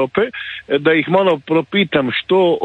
Europe, da ih malo propitam što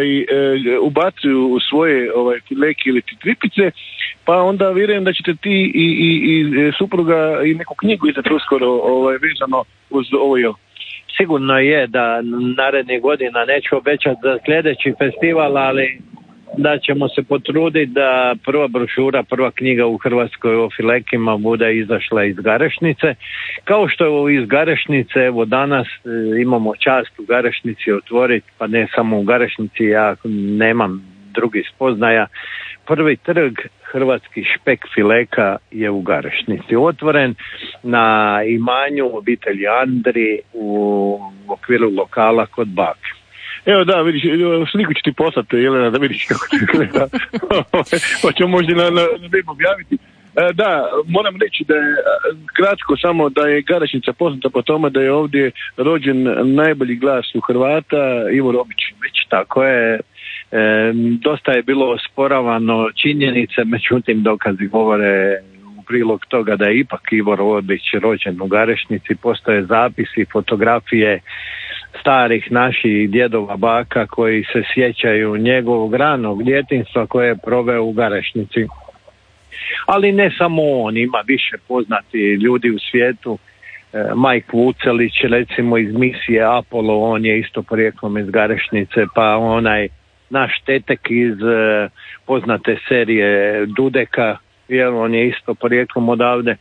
ubacuju u svoje fileke ili tripice, pa onda vjerujem da ćete ti i supruga i neku knjigu izdati uskoro vezano uz ovo jelo. Sigurno je da narednih godina, neću obećati za sljedeći festival, ali da ćemo se potruditi da prva brošura, prva knjiga u Hrvatskoj o filekima bude izašla iz Garešnice. Kao što iz Garešnice, evo danas imamo čast u Garešnici otvoriti, pa ne samo u Garešnici, ja nemam drugih spoznaja. Prvi trg hrvatskih špek fileka je u Garešnici otvoren na imanju obitelji Andri u okviru lokala kod bake. Evo da, vidiš, sliku ću ti poslati, Jelena, da vidiš kako ti gleda. Hoćemo možda na web objaviti. Da, moram reći da je kratko samo da je Garešnica poznata po tome da je ovdje rođen najbolji glas u Hrvata, Ivo Robić. Već tako je. Dosta je bilo osporavano činjenice, međutim dokazi govore u prilog toga da je ipak Ivo Robić rođen u Garešnici. Postoje zapisi, fotografije starih naših djedova, baka koji se sjećaju njegovog ranog djetinjstva koje je proveo u Garešnici. Ali ne samo on, ima više poznati ljudi u svijetu. Mike Vucelić, recimo iz misije Apollo, on je isto porijeklom iz Garešnice, pa onaj naš tetek iz poznate serije Dudeka, jer on je isto porijeklom odavde.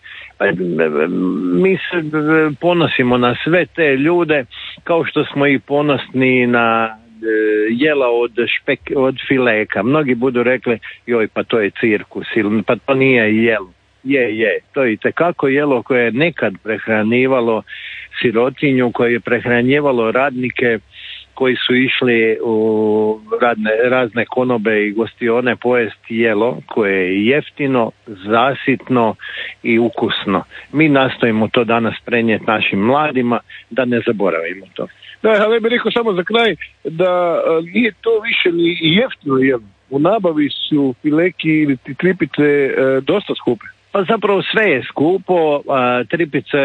Mi se ponosimo na sve te ljude, kao što smo i ponosni na jela od fileka. Mnogi budu rekli, joj, pa to je cirkus, ili pa to nije jelo. Je, to je itekako jelo koje je nekad prehranjivalo sirotinju, koje je prehranjivalo radnike koji su išli u razne konobe i gostione pojesti jelo koje je jeftino, zasitno i ukusno. Mi nastojimo to danas prenijeti našim mladima, da ne zaboravimo to. Da, ali ja bih rekao samo za kraj da nije to više ni jeftino jelo. U nabavi su fileki ili tripice dosta skupe. Pa zapravo sve je skupo, tripice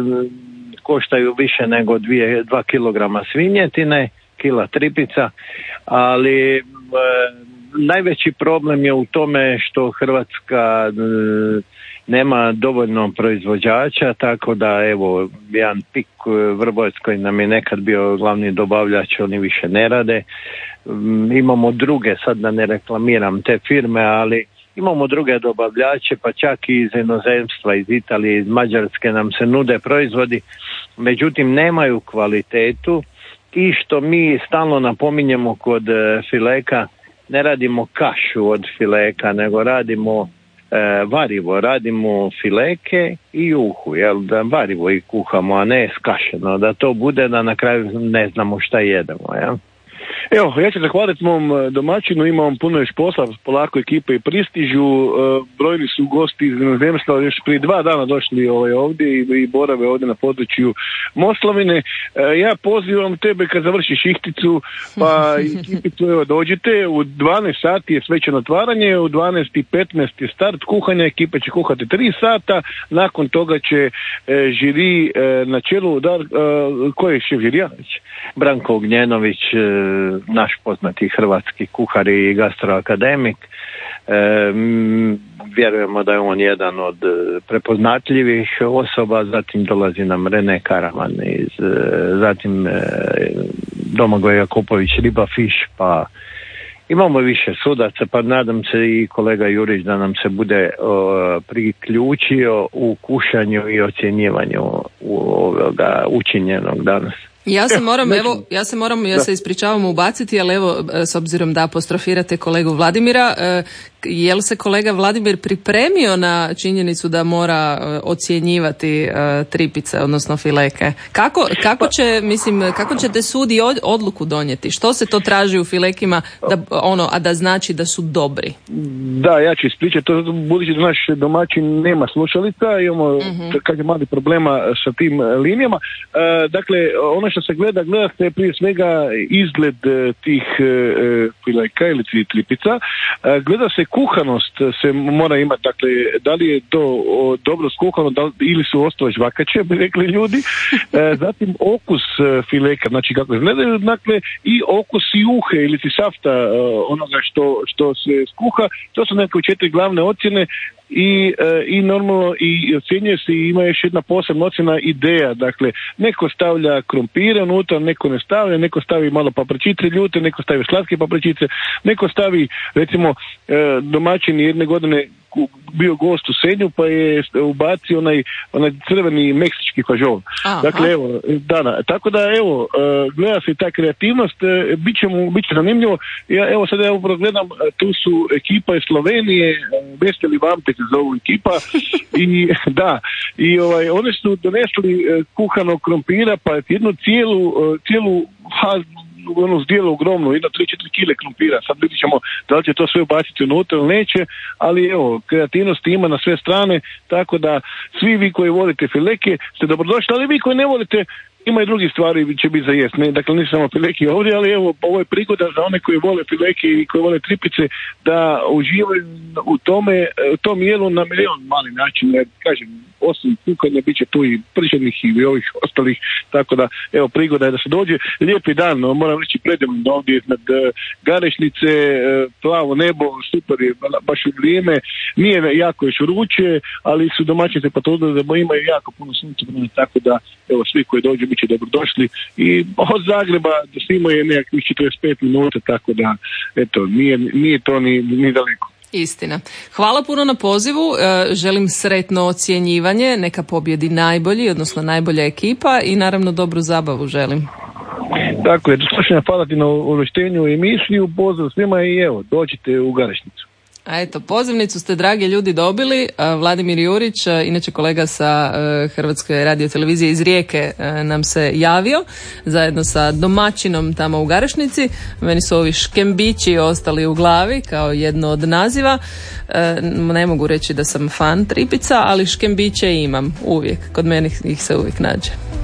koštaju više nego 2 kilograma svinjetine, kila tripica, ali najveći problem je u tome što Hrvatska nema dovoljno proizvođača, tako da evo jedan Pik Vrbovec koji nam je nekad bio glavni dobavljač, oni više ne rade. Imamo druge, sad da ne reklamiram te firme, ali imamo druge dobavljače, pa čak i iz inozemstva, iz Italije, iz Mađarske nam se nude proizvodi, međutim nemaju kvalitetu i što mi stalno napominjemo kod fileka, ne radimo kašu od fileka, nego radimo varivo, radimo fileke i juhu, jel, da varivo i kuhamo, a ne skašeno, da to bude da na kraju ne znamo šta jedemo, jel. Evo, ja ću zahvaliti mom domaćinu, imam puno još posla, polako ekipe i pristižu, brojni su gosti iz inozemstva, još prije 2 dana došli ovdje i borave ovdje na području Moslavine. Ja pozivam tebe kad završiš ihticu, pa ekipicu, evo, dođite, u 12 sati je svečano otvaranje, u 12:15 je start kuhanja, ekipa će kuhati 3 sata, nakon toga će žiri na čelu, ko je šef žirija? Branko Ognjenović, naš poznati hrvatski kuhar i gastroakademik. Vjerujemo da je on jedan od prepoznatljivih osoba, zatim dolazi nam Rene Karaman, zatim Domagoj Jakupović Ribafiš, pa imamo više sudaca, pa nadam se i kolega Jurić da nam se bude priključio u kušanju i ocjenjivanju ovoga učinjenog danas. Ja se ispričavam ubaciti, ali evo, s obzirom da apostrofirate kolegu Vladimira, je li se kolega Vladimir pripremio na činjenicu da mora ocjenjivati tripice, odnosno fileke? Kako ćete sud i odluku donijeti? Što se to traži u filekima, a da znači da su dobri? Da, ja ću ispričati, to budući da naš domaćin nema slušalica, imamo mali problema sa tim linijama. Dakle, ono što se gleda se prije svega izgled tih fileka ili tripica, gleda se kuhanost se mora imati, dakle, da li je to dobro skuhano ili su ostale žvakače, bi rekli ljudi, zatim okus fileka, znači kako izgledaju, dakle, i okus i uhe ili safta onoga što se skuha, to su neke 4 glavne ocjene. I normalno i ocjenjuje se i ima još jedna posebna ocjena ideja, dakle neko stavlja krompire unutra, neko ne stavlja, neko stavi malo papričice ljute, neko stavi slatke papričice, neko stavi recimo domaćin jedne godine bio gost u Senju pa je ubacio onaj crveni meksički fažol. Dakle evo, tako da evo gleda se ta kreativnost, bit će zanimljivo. Evo sad ja upravo gledam, tu su ekipa iz Slovenije, Veseli Vampe se zovu ekipa i oni su donesli kuhanog krompira pa jednu cijelu ono zdjelo ogromno, 3-4 kile krompira. Sad vidjet ćemo da li će to sve ubaciti unutra ili neće, ali evo, kreativnosti ima na sve strane, tako da svi vi koji volite fileke ste dobrodošli, ali vi koji ne volite, ima i drugih stvari će biti za jest. Dakle, nisu samo fileki ovdje, ali evo, ovo je prigoda za one koji vole fileke i koji vole tripice da uživaju u tom jelu na milion mali način. Ja kažem, osim kukanja bit će tu i prženih i ovih ostalih, tako da evo, prigoda je da se dođe. Lijepi dan, moram reći predivan ovdje iznad Garešnice, plavo nebo, super je, baš u vrijeme, nije jako još vruće, ali su domaćini se potrudili da imaju jako puno sunca, tako da evo, svi koji dođu bit će dobrodošli i od Zagreba do Simo je nekakvih 45 minuta, tako da eto, nije to ni daleko. Istina. Hvala puno na pozivu, želim sretno ocjenjivanje, neka pobjedi najbolji, odnosno najbolja ekipa i naravno dobru zabavu želim. Tako je, do slušanja, hvala ti na uvrštenju i emisiju, pozdrav svima i evo, dođite u Garešnicu. A eto, pozivnicu ste, dragi ljudi, dobili. Vladimir Jurić, inače kolega sa Hrvatske radiotelevizije iz Rijeke, nam se javio zajedno sa domaćinom tamo u Garešnici. Meni su ovi škembići ostali u glavi kao jedno od naziva. Ne mogu reći da sam fan tripica, ali škembiće imam uvijek. Kod mene ih se uvijek nađe.